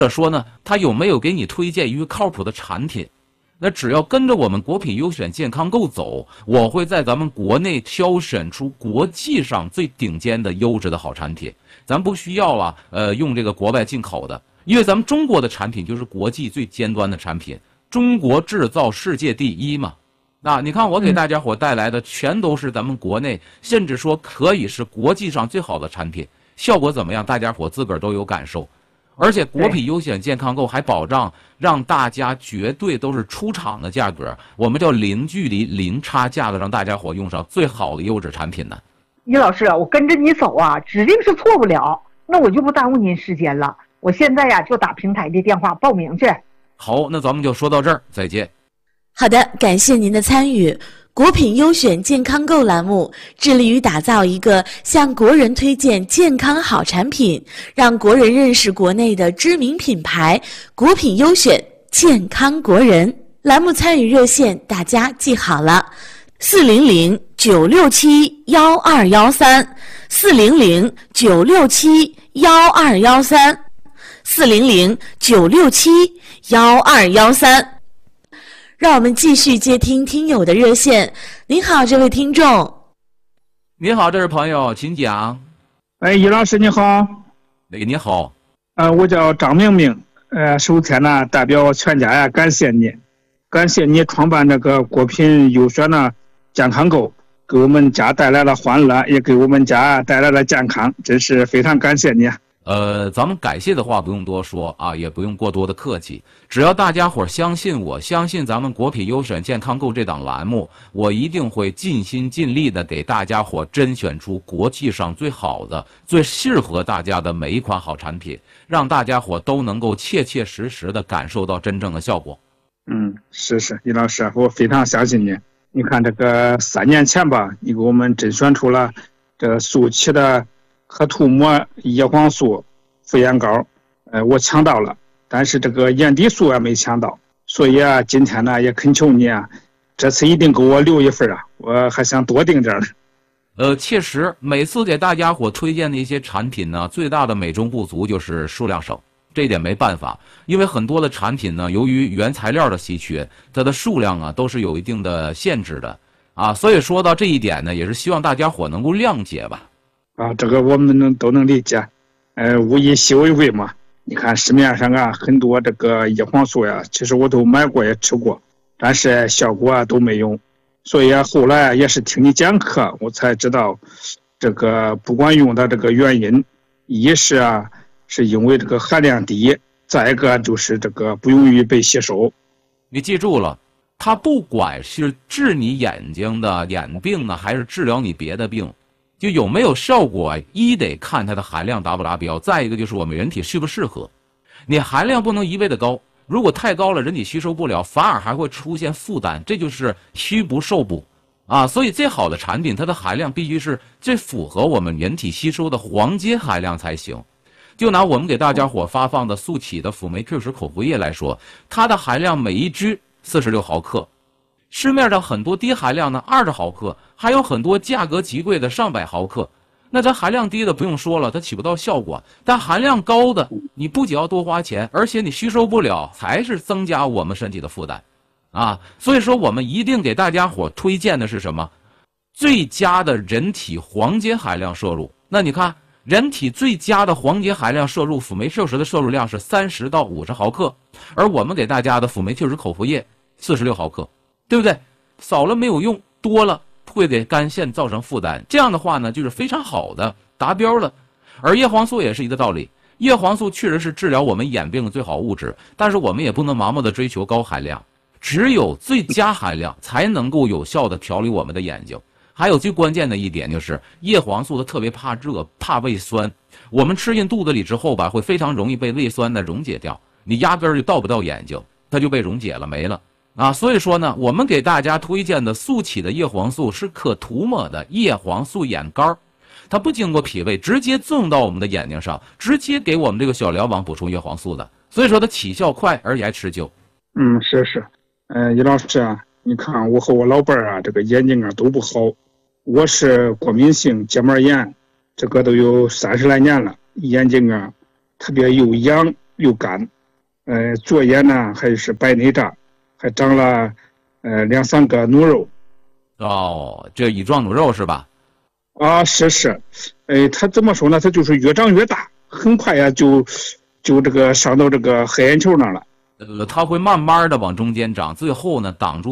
者说呢，他有没有给你推荐一个靠谱的产品？那只要跟着我们国品优选健康购走，我会在咱们国内挑选出国际上最顶尖的优质的好产品。咱不需要用这个国外进口的，因为咱们中国的产品就是国际最尖端的产品，中国制造世界第一嘛。你看我给大家伙带来的全都是咱们国内，甚至说可以是国际上最好的产品，效果怎么样？大家伙自个儿都有感受。而且国品优选健康购还保障让大家绝对都是出厂的价格，我们叫零距离零差价的，让大家伙用上最好的优质产品呢。 于老师，我跟着你走指定是错不了，那我就不耽误您时间了，我现在就打平台的电话报名去。 好，那咱们就说到这儿，再见。 好的，感谢您的参与。国品优选健康购栏目致力于打造一个向国人推荐健康好产品，让国人认识国内的知名品牌国品优选健康国人。栏目参与热线大家记好了，400-967-1213，400-967-1213。让我们继续接听听友的热线。您好，这位听众。 您好，这位朋友，请讲。 于老师你好。 你好。 我叫张明明。首先呢，代表全家感谢你创办这个国品优选健康购，给我们家带来了欢乐，也给我们家带来了健康，真是非常感谢你。 咱们感谢的话不用多说也不用过多的客气，只要大家伙相信我，相信咱们国品优选健康购这档栏目，我一定会尽心尽力的给大家伙甄选出国际上最好的、最适合大家的每一款好产品，让大家伙都能够切切实实的感受到真正的效果。 是于老师，我非常相信你。你看这个3年前吧，你给我们甄选出了这速起的可涂抹叶黄素复眼膏，我抢到了，但是这个眼底素没抢到，所以今天呢也恳求你这次一定给我留一份我还想多订点呢。 确实每次给大家伙推荐的一些产品呢，最大的美中不足就是数量少，这一点没办法，因为很多的产品呢，由于原材料的稀缺，它的数量都是有一定的限制的所以说到这一点呢，也是希望大家伙能够谅解吧。 这个我们都能理解，物以稀为贵嘛。你看市面上很多这个叶黄素其实我都买过也吃过，但是效果都没用，所以后来也是听你讲课，我才知道这个不管用的这个原因，一是是因为这个含量低，再一个就是这个不容易被吸收。 你记住了，它不管是治你眼睛的眼病呢，还是治疗你别的病，就有没有效果，一得看它的含量达不达标，再一个就是我们人体适不适合。你含量不能一味的高，如果太高了，人体吸收不了，反而还会出现负担，这就是虚不受补所以最好的产品，它的含量必须是最符合我们人体吸收的黄阶含量才行。就拿我们给大家伙发放的速起的辅酶 Q10口服液来说，它的含量每一支46毫克，市面上很多低含量的20毫克，还有很多价格极贵的上百毫克。那它含量低的不用说了，它起不到效果，但含量高的你不仅要多花钱，而且你吸收不了，才是增加我们身体的负担所以说我们一定给大家伙推荐的是什么？最佳的人体黄阶含量摄入。那你看人体最佳的黄阶含量摄入辅酶 Q10的摄入量是30到50毫克，而我们给大家的辅酶 Q10口服液46毫克，对不对？少了没有用，多了会给肝腺造成负担，这样的话呢就是非常好的达标了。而叶黄素也是一个道理，叶黄素确实是治疗我们眼病的最好物质，但是我们也不能盲目的追求高含量，只有最佳含量才能够有效的调理我们的眼睛。还有最关键的一点就是叶黄素它特别怕热怕胃酸，我们吃进肚子里之后吧，会非常容易被胃酸的溶解掉，你压根儿就到不到眼睛，它就被溶解了没了所以说呢，我们给大家推荐的速起的叶黄素是可涂抹的叶黄素眼膏，它不经过脾胃，直接作用到我们的眼睛上，直接给我们这个小睾丸补充叶黄素的，所以说它起效快而且还持久。 是叶老师你看我和我老伴儿这个眼睛都不好，我是过敏性结膜炎，这个都有30来年了，眼睛特别又痒又干，左眼呢还是白内障，还长了2-3个脓肉。 哦，这乙状脓肉是吧？ 啊，是，他怎么说呢？他就是越长越大，很快呀就这个上到这个黑眼球那了。 它会慢慢的往中间长，最后呢挡住